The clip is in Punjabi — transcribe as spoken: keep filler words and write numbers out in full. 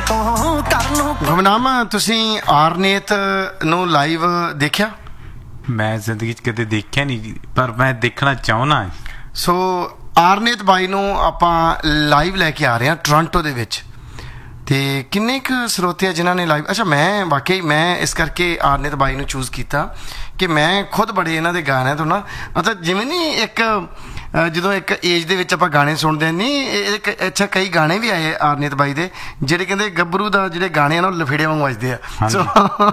ਗੁਮਨਾਮ, ਤੁਸੀਂ ਆਰਨੇਤ ਨੂੰ ਲਾਈਵ ਦੇਖਿਆ? ਮੈਂ ਜ਼ਿੰਦਗੀ 'ਚ ਕਦੇ ਦੇਖਿਆ ਨਹੀਂ, ਪਰ ਮੈਂ ਦੇਖਣਾ ਚਾਹੁੰਦਾ। ਸੋ ਆਰਨੇਤ ਬਾਈ ਨੂੰ ਆਪਾਂ ਲਾਈਵ ਲੈ ਕੇ ਆ ਰਹੇ ਹਾਂ ਟੋਰਾਂਟੋ ਦੇ ਵਿੱਚ, ਤੇ ਕਿੰਨੇ ਕੁ ਸਰੋਤੇ ਆ ਜਿਨ੍ਹਾਂ ਨੇ ਲਾਈਵ। ਅੱਛਾ, ਮੈਂ ਵਾਕਈ ਮੈਂ ਇਸ ਕਰਕੇ ਆਰਨੇਤ ਬਾਈ ਨੂੰ ਚੂਜ਼ ਕੀਤਾ ਕਿ ਮੈਂ ਖੁਦ ਬੜੇ ਇਹਨਾਂ ਦੇ ਗਾਣਿਆਂ ਤੋਂ ਨਾ, ਮਤਲਬ ਜਿਵੇਂ ਨਹੀਂ ਇੱਕ ਜਦੋਂ ਇੱਕ ਏਜ ਦੇ ਵਿੱਚ ਆਪਾਂ ਗਾਣੇ ਸੁਣਦੇ ਨਹੀਂ, ਇੱਕ ਅੱਛਾ ਕਈ ਗਾਣੇ ਵੀ ਆਏ ਆਰਨੇਤ ਬਾਈ ਦੇ ਜਿਹੜੇ ਕਹਿੰਦੇ ਗੱਭਰੂ ਦਾ ਜਿਹੜੇ ਗਾਣੇ ਆ ਨਾ ਉਹ ਲਫੇੜੇ ਵਾਂਗ ਵੱਜਦੇ ਆ। ਸੋ